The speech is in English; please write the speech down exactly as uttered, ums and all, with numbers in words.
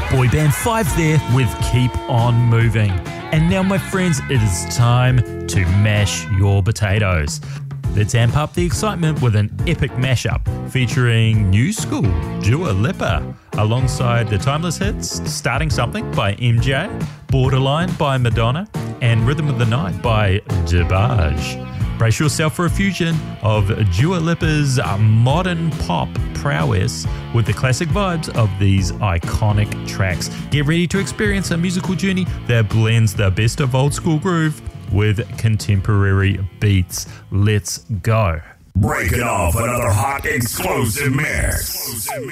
Boy Band five there with Keep On Moving. And now, my friends, it is time to mash your potatoes. Let's amp up the excitement with an epic mashup featuring new school Dua Lipa alongside the timeless hits Starting Something by M J, Borderline by Madonna, and Rhythm of the Night by DeBarge. Brace yourself for a fusion of Dua Lipa's modern pop prowess with the classic vibes of these iconic tracks. Get ready to experience a musical journey that blends the best of old school groove with contemporary beats. Let's go. Break it off another hot explosive mix.